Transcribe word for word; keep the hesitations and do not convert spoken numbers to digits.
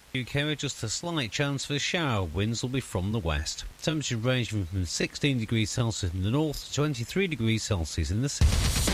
U K with just a slight chance for a shower. Winds will be from the west. Temperature ranging from sixteen degrees Celsius in the north to twenty-three degrees Celsius in the south.